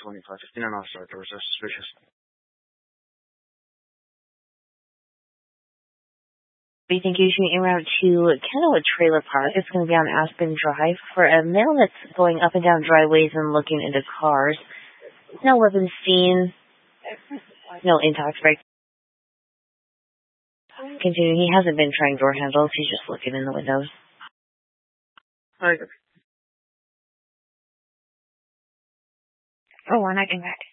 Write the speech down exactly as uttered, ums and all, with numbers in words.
twenty-five fifteen and also doors are suspicious. We think you should en route to Kennewood Trailer Park. It's going to be on Aspen Drive for a male that's going up and down driveways and looking into cars. No weapons seen. No intox. Continue. He hasn't been trying door handles. He's just looking in the windows. Alright. Oh, we're not getting back.